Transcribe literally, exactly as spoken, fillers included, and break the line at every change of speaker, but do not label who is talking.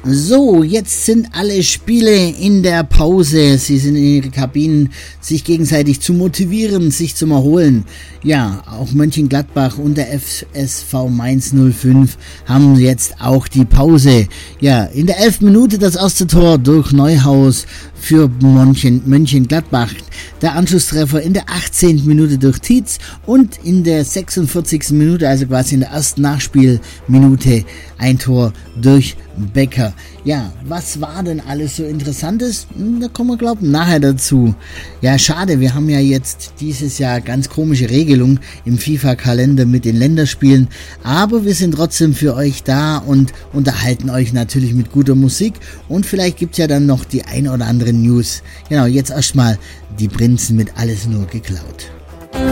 So, jetzt sind alle Spiele in der Pause. Sie sind in ihre Kabinen, sich gegenseitig zu motivieren, sich zum Erholen. Ja, auch Mönchengladbach und der F S V Mainz null fünf haben jetzt auch die Pause. Ja, in der elften Minute das erste Tor durch Neuhaus für Mönchen, Mönchengladbach. Der Anschlusstreffer in der achtzehnten Minute durch Tietz und in der sechsundvierzigsten Minute, also quasi in der ersten Nachspielminute, ein Tor durch Becker. Ja, was war denn alles so Interessantes? Da kommen wir, glaube ich, nachher dazu. Ja, schade, wir haben ja jetzt dieses Jahr ganz komische Regelung im FIFA-Kalender mit den Länderspielen, aber wir sind trotzdem für euch da und unterhalten euch natürlich mit guter Musik und vielleicht gibt es ja dann noch die ein oder andere News. Genau, jetzt erstmal die Prinzen mit Alles nur geklaut.